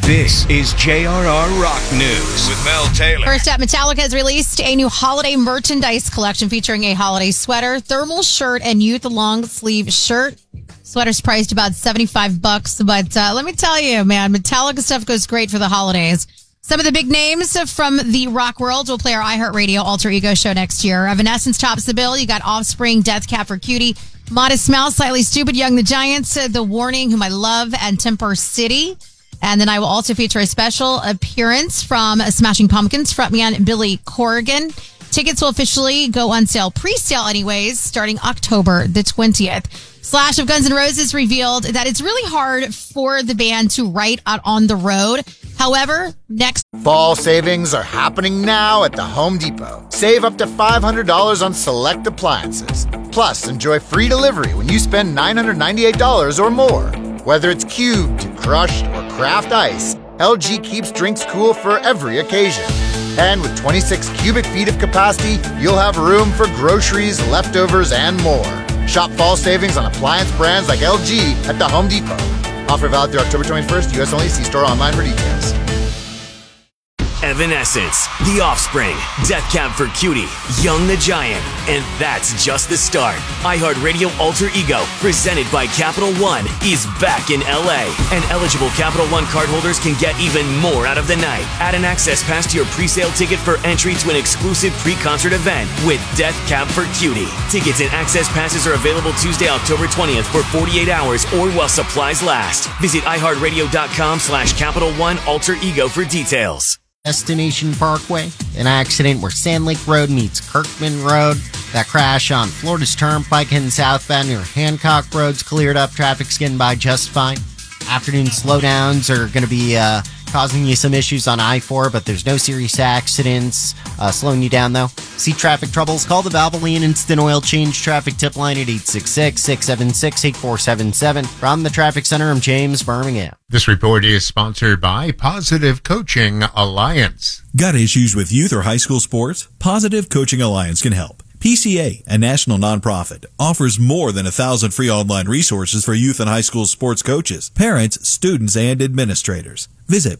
This is JRR Rock News with Mel Taylor. First up, Metallica has released a new holiday merchandise collection featuring a holiday sweater, thermal shirt, and youth long sleeve shirt. Sweater's priced about $75, but let me tell you, man, Metallica stuff goes great for the holidays. Some of the big names from the rock world will play our iHeartRadio Alter Ego show next year. Evanescence tops the bill. You got Offspring, Death Cab for Cutie, Modest Mouse, Slightly Stupid, Young the Giants, The Warning, whom I love, and Temper City. And then I will also feature a special appearance from Smashing Pumpkins frontman Billy Corrigan. Tickets will officially go on sale, pre-sale anyways, starting October the 20th. Slash of Guns N' Roses revealed that it's really hard for the band to write out on the road. However, next fall savings are happening now at the Home Depot. Save up to $500 on select appliances. Plus, enjoy free delivery when you spend $998 or more. Whether it's cubed, crushed, or craft ice, LG keeps drinks cool for every occasion. And with 26 cubic feet of capacity, you'll have room for groceries, leftovers, and more. Shop fall savings on appliance brands like LG at the Home Depot. Offer valid through October 21st, U.S. only. See store online for details. Evanescence, The Offspring, Death Cab for Cutie, Young the Giant, and that's just the start. iHeartRadio Alter Ego, presented by Capital One, is back in LA, and eligible Capital One cardholders can get even more out of the night. Add an access pass to your pre-sale ticket for entry to an exclusive pre-concert event with Death Cab for Cutie. Tickets and access passes are available Tuesday, October 20th for 48 hours or while supplies last. Visit iHeartRadio.com/Capital One Alter Ego for details. Destination Parkway, an accident where Sand Lake Road meets Kirkman Road. That crash on Florida's Turnpike heading southbound near Hancock Road's cleared up. Traffic's getting by just fine. Afternoon slowdowns are going to be causing you some issues on I-4, but there's no serious accidents slowing you down, though. See traffic troubles? Call the Valvoline Instant Oil Change Traffic Tip Line at 866-676-8477. From the Traffic Center, I'm James Birmingham. This report is sponsored by Positive Coaching Alliance. Got issues with youth or high school sports? Positive Coaching Alliance can help. PCA, a national nonprofit, offers more than 1,000 free online resources for youth and high school sports coaches, parents, students, and administrators. Visit